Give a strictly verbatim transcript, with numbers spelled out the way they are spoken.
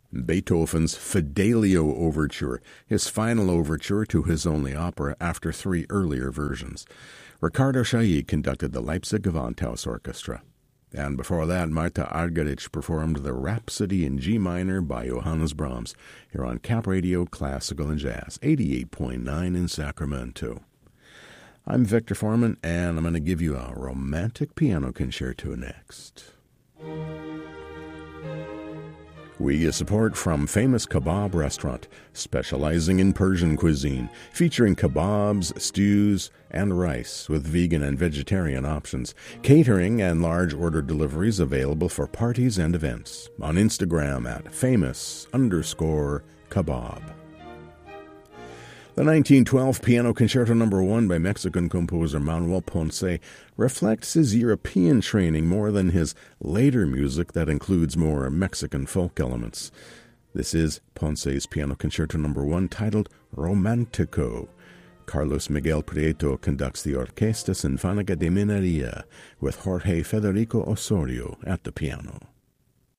Beethoven's Fidelio Overture, his final overture to his only opera after three earlier versions. Ricardo Chailly conducted the Leipzig Gewandhaus Orchestra. And before that, Marta Argerich performed the Rhapsody in G minor by Johannes Brahms, here on Cap Radio Classical and Jazz, eighty-eight point nine in Sacramento. I'm Victor Foreman, and I'm going to give you a romantic piano concerto next. We get support from Famous Kebab Restaurant, specializing in Persian cuisine, featuring kebabs, stews, and rice with vegan and vegetarian options. Catering and large order deliveries available for parties and events. On Instagram at famous underscore kebab. The nineteen twelve Piano Concerto Number one by Mexican composer Manuel Ponce reflects his European training more than his later music that includes more Mexican folk elements. This is Ponce's Piano Concerto Number one titled Romantico. Carlos Miguel Prieto conducts the Orquesta Sinfónica de Minería with Jorge Federico Osorio at the piano.